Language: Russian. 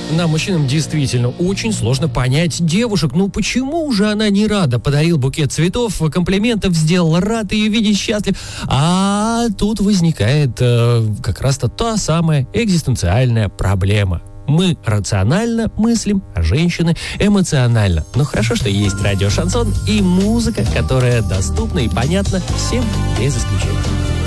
Нам, мужчинам, действительно очень сложно понять девушек. Ну почему же она не рада? Подарил букет цветов, комплиментов сделал, рад ее видеть, счастлив. А тут возникает как раз-то та самая экзистенциальная проблема. Мы рационально мыслим, а женщины эмоционально. Но хорошо, что есть радио Шансон и музыка, которая доступна и понятна всем без исключения.